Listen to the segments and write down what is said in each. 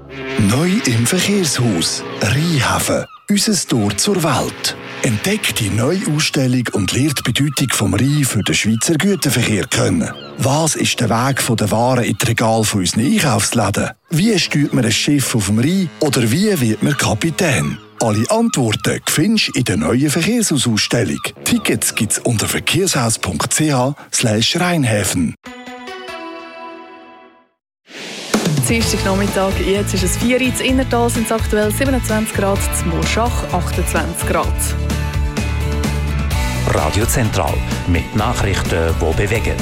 Neu im Verkehrshaus Rheinhafen. Unser Tor zur Welt. Entdeckt die neue Ausstellung und lernt die Bedeutung vom Rhein für den Schweizer Güterverkehr kennen. Was ist der Weg von der Waren in die Regale von unseren Einkaufsläden? Wie steuert man ein Schiff auf dem Rhein? Oder wie wird man Kapitän? Alle Antworten findest du in der neuen Verkehrshausausstellung. Tickets gibt's unter verkehrshaus.ch/Rheinhäfen. Dienstagnachmittag, jetzt ist es 4 Uhr, in Innertal sind es aktuell 27 Grad, in Morschach 28 Grad. Radio Zentral mit Nachrichten, die bewegen.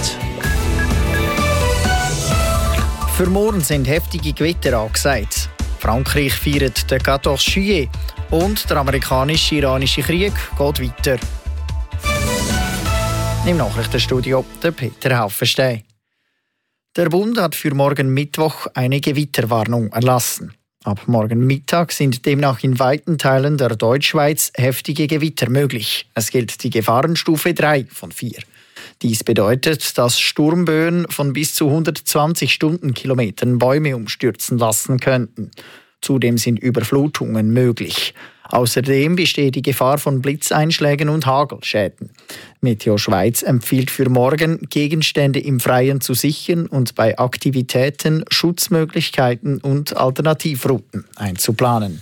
Für morgen sind heftige Gewitter angesagt. Frankreich feiert den 14 Juillet und der amerikanisch-iranische Krieg geht weiter. Im Nachrichtenstudio der Peter Haufenstein. Der Bund hat für morgen Mittwoch eine Gewitterwarnung erlassen. Ab morgen Mittag sind demnach in weiten Teilen der Deutschschweiz heftige Gewitter möglich. Es gilt die Gefahrenstufe 3 von 4. Dies bedeutet, dass Sturmböen von bis zu 120 Stundenkilometern Bäume umstürzen lassen könnten. Zudem sind Überflutungen möglich. Außerdem besteht die Gefahr von Blitzeinschlägen und Hagelschäden. Meteo Schweiz empfiehlt für morgen, Gegenstände im Freien zu sichern und bei Aktivitäten Schutzmöglichkeiten und Alternativrouten einzuplanen.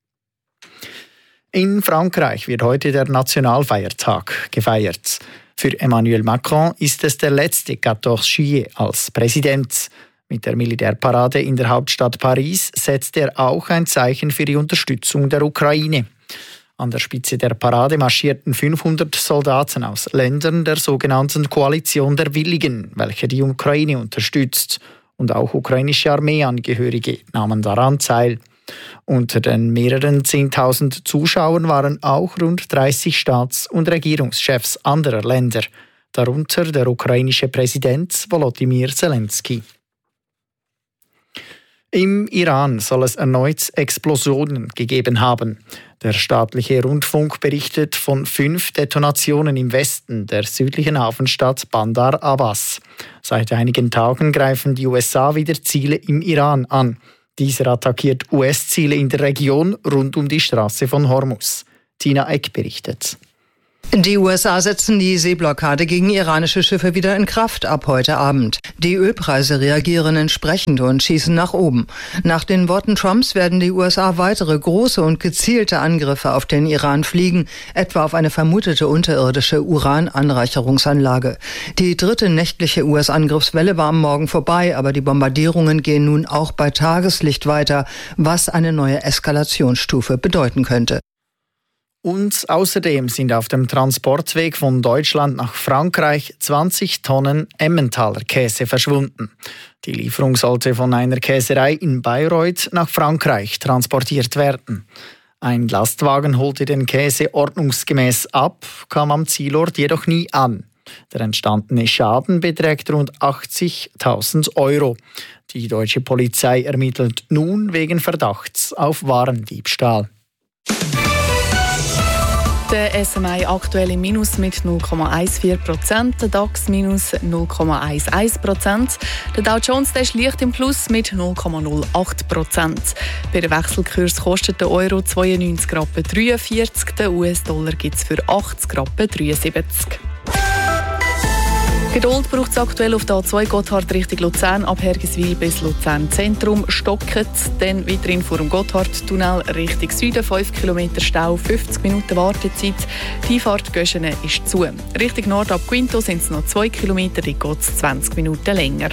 In Frankreich wird heute der Nationalfeiertag gefeiert. Für Emmanuel Macron ist es der letzte 14 Juillet als Präsident. Mit der Militärparade in der Hauptstadt Paris setzt er auch ein Zeichen für die Unterstützung der Ukraine. An der Spitze der Parade marschierten 500 Soldaten aus Ländern der sogenannten Koalition der Willigen, welche die Ukraine unterstützt. Und auch ukrainische Armeeangehörige nahmen daran teil. Unter den mehreren 10.000 Zuschauern waren auch rund 30 Staats- und Regierungschefs anderer Länder, darunter der ukrainische Präsident Volodymyr Zelensky. Im Iran soll es erneut Explosionen gegeben haben. Der staatliche Rundfunk berichtet von 5 Detonationen im Westen der südlichen Hafenstadt Bandar Abbas. Seit einigen Tagen greifen die USA wieder Ziele im Iran an. Dieser attackiert US-Ziele in der Region rund um die Straße von Hormuz. Tina Eck berichtet. Die USA setzen die Seeblockade gegen iranische Schiffe wieder in Kraft ab heute Abend. Die Ölpreise reagieren entsprechend und schießen nach oben. Nach den Worten Trumps werden die USA weitere große und gezielte Angriffe auf den Iran fliegen, etwa auf eine vermutete unterirdische Urananreicherungsanlage. Die 3. nächtliche US-Angriffswelle war am Morgen vorbei, aber die Bombardierungen gehen nun auch bei Tageslicht weiter, was eine neue Eskalationsstufe bedeuten könnte. Und außerdem sind auf dem Transportweg von Deutschland nach Frankreich 20 Tonnen Emmentaler Käse verschwunden. Die Lieferung sollte von einer Käserei in Bayreuth nach Frankreich transportiert werden. Ein Lastwagen holte den Käse ordnungsgemäß ab, kam am Zielort jedoch nie an. Der entstandene Schaden beträgt rund 80.000 €. Die deutsche Polizei ermittelt nun wegen Verdachts auf Warendiebstahl. Der SMI aktuell im Minus mit 0,14%, der DAX minus 0,11%. Der Dow Jones ist leicht im Plus mit 0,08%. Bei der Wechselkurs kostet der Euro 92,43 Rappen, der US-Dollar gibt es für 80,73 Rappen. Geduld braucht es aktuell auf der A2 Gotthard Richtung Luzern, ab Hergiswil bis Luzern Zentrum. Stocket, dann weiterhin vor dem Gotthardtunnel Richtung Süden, 5 Kilometer Stau, 50 Minuten Wartezeit. Die Einfahrt Göschene ist zu. Richtung Nord ab Quinto sind es noch 2 Kilometer, die geht es 20 Minuten länger.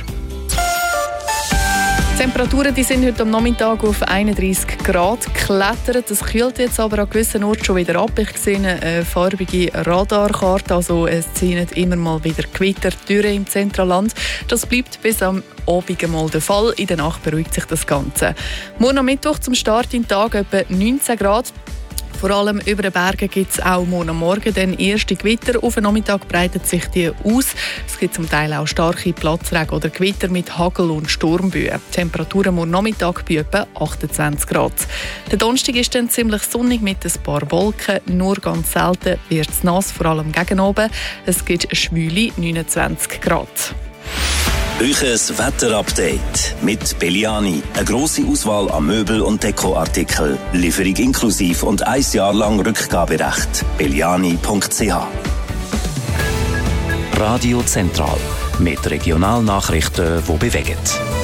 Die Temperaturen die sind heute am Nachmittag auf 31 Grad geklettert. Es kühlt jetzt aber an gewissen Orten schon wieder ab. Ich sehe eine farbige Radarkarte, also es ziehen immer mal wieder Gewitter durch im Zentralland. Das bleibt bis am Abend mal der Fall. In der Nacht beruhigt sich das Ganze. Morgen am Mittwoch zum Start in den Tag etwa 19 Grad. Vor allem über den Bergen gibt es auch morgen am Morgen dann erste Gewitter. Auf den Nachmittag breitet sich die aus. Es gibt zum Teil auch starke Platzregen oder Gewitter mit Hagel- und Sturmböen. Die Temperaturen morgen Nachmittag bei etwa 28 Grad. Der Donnerstag ist dann ziemlich sonnig mit ein paar Wolken. Nur ganz selten wird es nass, vor allem gegen oben. Es gibt schwüle 29 Grad. Euches Wetterupdate mit Belliani. Eine grosse Auswahl an Möbel- und Dekoartikel. Lieferung inklusiv und 1 Jahr lang Rückgaberecht. Belliani.ch. Radio Zentral mit Regionalnachrichten, die bewegen.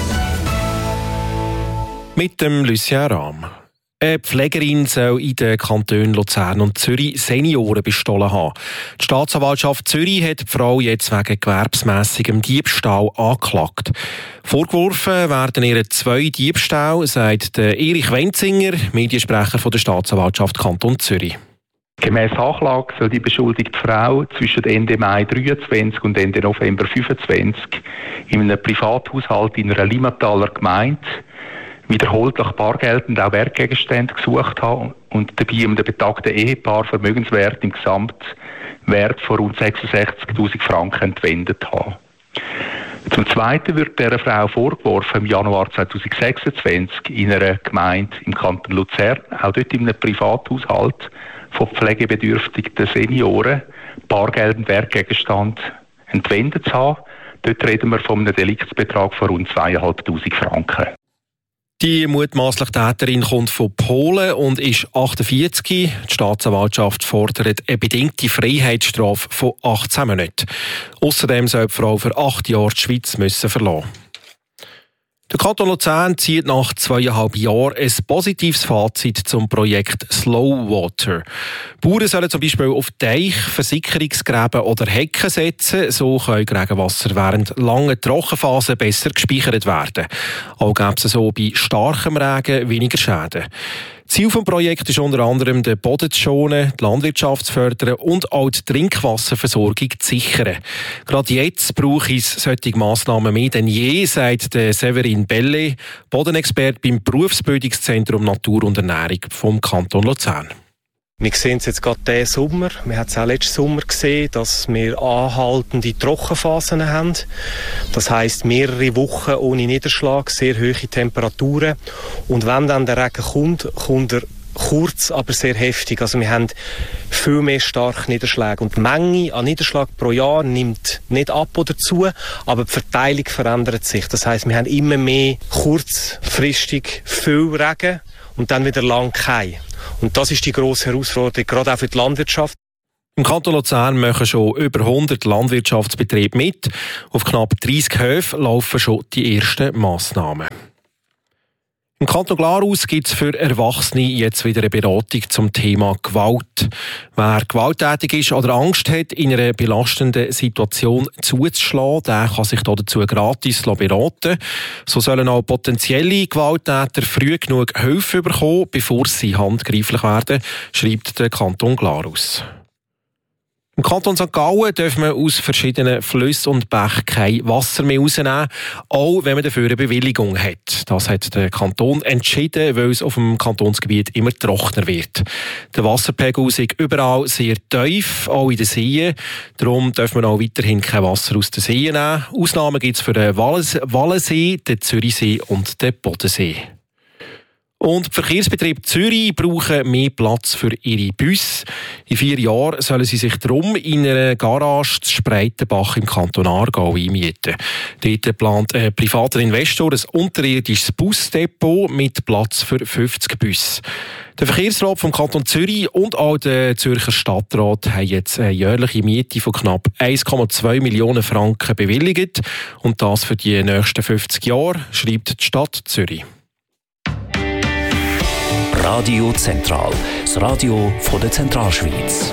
Mit dem Lucien Rahm. Eine Pflegerin soll in den Kantonen Luzern und Zürich Senioren bestohlen haben. Die Staatsanwaltschaft Zürich hat die Frau jetzt wegen gewerbsmässigem Diebstahl angeklagt. Vorgeworfen werden ihr 2 Diebstähle, sagt Erich Wenzinger, Mediensprecher von der Staatsanwaltschaft Kanton Zürich. Gemäss Anklage soll die beschuldigte Frau zwischen Ende Mai 23 und Ende November 25 in einem Privathaushalt in einer Limmataler Gemeinde wiederholt nach Bargeld und auch Wertgegenstände gesucht haben und dabei dem betagten Ehepaar Vermögenswert im Gesamtwert von rund 66'000 Franken entwendet haben. Zum Zweiten wird dieser Frau vorgeworfen, im Januar 2026 in einer Gemeinde im Kanton Luzern, auch dort in einem Privathaushalt von pflegebedürftigen Senioren, Bargeld und Wertgegenstand entwendet zu haben. Dort reden wir von einem Deliktsbetrag von rund 2'500 Franken. Die mutmaßliche Täterin kommt von Polen und ist 48. Die Staatsanwaltschaft fordert eine bedingte Freiheitsstrafe von 18 Monaten. Außerdem soll die Frau für 8 Jahre die Schweiz verlassen. Der Kanton Luzern zieht nach 2,5 Jahren ein positives Fazit zum Projekt Slow Water. Bauern sollen zum Beispiel auf Teich, Versickerungsgräben oder Hecken setzen. So können Regenwasser während langen Trockenphasen besser gespeichert werden. Auch gäbe es so bei starkem Regen weniger Schäden. Ziel des Projekts ist unter anderem, den Boden zu schonen, die Landwirtschaft zu fördern und auch die Trinkwasserversorgung zu sichern. Gerade jetzt brauche es solche Massnahmen mehr denn je, sagt Severin Belle, Bodenexperte beim Berufsbildungszentrum Natur und Ernährung vom Kanton Luzern. Wir sehen es jetzt gerade diesen Sommer. Wir haben es auch letzten Sommer gesehen, dass wir anhaltende Trockenphasen haben. Das heisst, mehrere Wochen ohne Niederschlag, sehr hohe Temperaturen. Und wenn dann der Regen kommt, kommt er kurz, aber sehr heftig. Also wir haben viel mehr starke Niederschläge. Und die Menge an Niederschlag pro Jahr nimmt nicht ab oder zu, aber die Verteilung verändert sich. Das heisst, wir haben immer mehr kurzfristig viel Regen und dann wieder lang kein. Und das ist die grosse Herausforderung, gerade auch für die Landwirtschaft. Im Kanton Luzern machen schon über 100 Landwirtschaftsbetriebe mit. Auf knapp 30 Höfen laufen schon die ersten Massnahmen. Im Kanton Glarus gibt es für Erwachsene jetzt wieder eine Beratung zum Thema Gewalt. Wer gewalttätig ist oder Angst hat, in einer belastenden Situation zuzuschlagen, der kann sich dazu gratis beraten. So sollen auch potenzielle Gewalttäter früh genug Hilfe bekommen, bevor sie handgreiflich werden, schreibt der Kanton Glarus. Im Kanton St. Gallen dürfen wir aus verschiedenen Flüssen und Bächen kein Wasser mehr rausnehmen, auch wenn man dafür eine Bewilligung hat. Das hat der Kanton entschieden, weil es auf dem Kantonsgebiet immer trockener wird. Der Wasserpegel ist überall sehr tief, auch in den Seen. Darum dürfen wir auch weiterhin kein Wasser aus den Seen nehmen. Ausnahmen gibt es für den Wallensee, den Zürichsee und den Bodensee. Und die Verkehrsbetriebe Zürich brauchen mehr Platz für ihre Busse. In 4 Jahren sollen sie sich darum in einer Garage zu Spreitenbach im Kanton Aargau einmieten. Dort plant ein privater Investor ein unterirdisches Busdepot mit Platz für 50 Busse. Der Verkehrsrat vom Kanton Zürich und auch der Zürcher Stadtrat haben jetzt eine jährliche Miete von knapp 1,2 Millionen Franken bewilligt. Und das für die nächsten 50 Jahre, schreibt die Stadt Zürich. Radio Zentral, das Radio von der Zentralschweiz.